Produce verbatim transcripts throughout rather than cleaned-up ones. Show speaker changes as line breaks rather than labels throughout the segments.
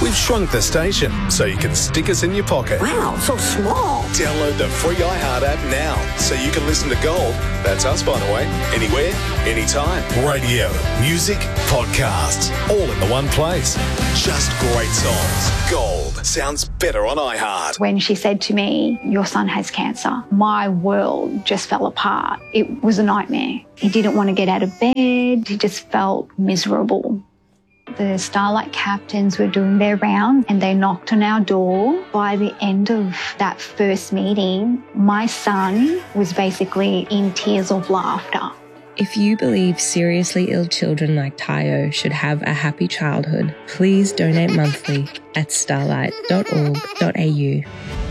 We've shrunk the station so you can stick us in your pocket.
Wow, so small.
Download the free iHeart app now so you can listen to Gold. That's us, by the way. Anywhere, anytime. Radio, music, podcasts, all in the one place. Just great songs. Gold sounds better on iHeart.
When she said to me, your son has cancer, my world just fell apart. It was a nightmare. He didn't want to get out of bed. He just felt miserable. The Starlight captains were doing their round and they knocked on our door. By the end of that first meeting, my son was basically in tears of laughter.
If you believe seriously ill children like Tayo should have a happy childhood, please donate monthly at starlight dot org dot a u.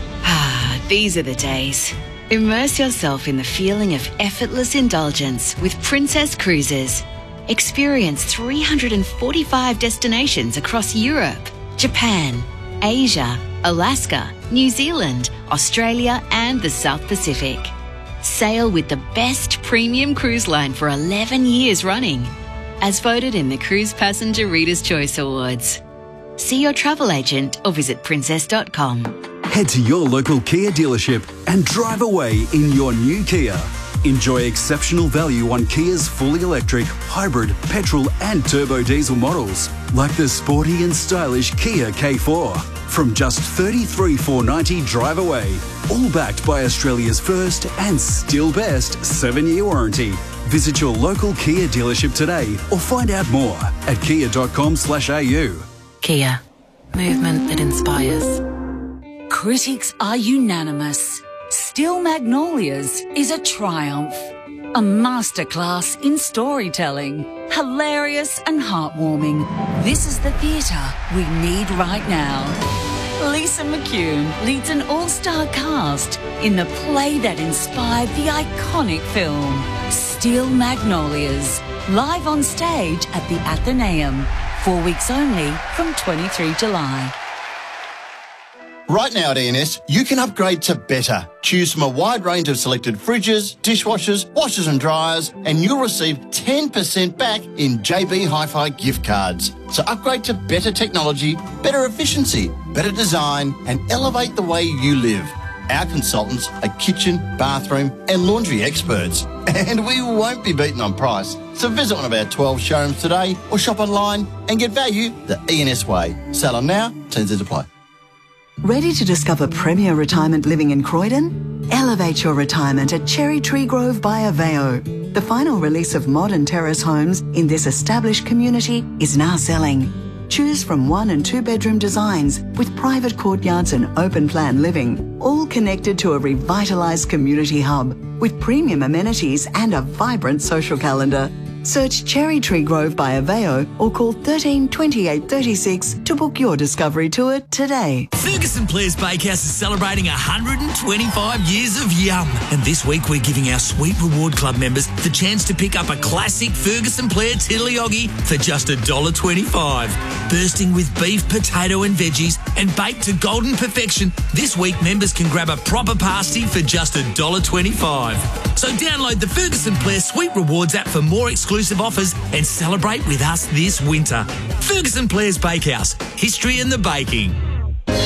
Ah, these are the days. Immerse yourself in the feeling of effortless indulgence with Princess Cruises. Experience three hundred forty-five destinations across Europe, Japan, Asia, Alaska, New Zealand, Australia and the South Pacific. Sail with the best premium cruise line for eleven years running, as voted in the Cruise Passenger Reader's Choice Awards. See your travel agent or visit princess dot com.
Head to your local Kia dealership and drive away in your new Kia. Enjoy exceptional value on Kia's fully electric, hybrid, petrol and turbo diesel models, like the sporty and stylish Kia K four. From just thirty-three thousand four hundred ninety dollars drive away, all backed by Australia's first and still best seven-year warranty. Visit your local Kia dealership today or find out more at kia dot com slash a u.
Kia. Movement that inspires.
Critics are unanimous. Still Magnolias is a triumph. A masterclass in storytelling. Hilarious and heartwarming. This is the theatre we need right now. Lisa McCune leads an all-star cast in the play that inspired the iconic film, Steel Magnolias, live on stage at the Athenaeum. Four weeks only from twenty-third of July.
Right now at E N S, you can upgrade to better. Choose from a wide range of selected fridges, dishwashers, washers and dryers, and you'll receive ten percent back in J B Hi-Fi gift cards. So upgrade to better technology, better efficiency, better design, and elevate the way you live. Our consultants are kitchen, bathroom and laundry experts. And we won't be beaten on price. So visit one of our twelve showrooms today or shop online and get value the E N S way. Sell on now, terms and apply.
Ready to discover premier retirement living in Croydon? Elevate your retirement at Cherry Tree Grove by Aveo. The final release of modern terrace homes in this established community is now selling. Choose from one and two bedroom designs with private courtyards and open plan living, all connected to a revitalised community hub with premium amenities and a vibrant social calendar. Search Cherry Tree Grove by Aveo or call thirteen twenty-eight thirty-six to book your discovery tour today.
Ferguson Players Bakehouse is celebrating one hundred twenty-five years of yum. And this week we're giving our Sweet Reward Club members the chance to pick up a classic Ferguson Player Tiddlyoggy for just one dollar twenty-five. Bursting with beef, potato and veggies and baked to golden perfection, this week members can grab a proper pasty for just one dollar twenty-five. So download the Ferguson Player Sweet Rewards app for more exclusive offers and celebrate with us this winter. Ferguson Players Bakehouse, history in the baking.